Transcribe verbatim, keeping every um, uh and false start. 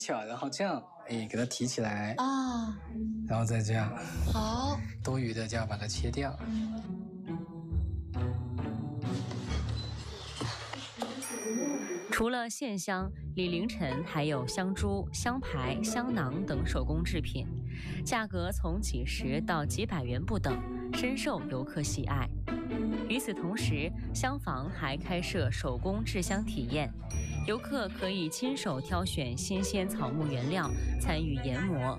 巧，然后这样，哎，给它提起来啊， 然后再这样， 好， 多余的就要把它切掉。 除了线香，李凌晨还有香珠、香牌、香囊等手工制品，价格从几十到几百元不等，深受游客喜爱。与此同时，香坊还开设手工制香体验，游客可以亲手挑选新鲜草木原料，参与研磨、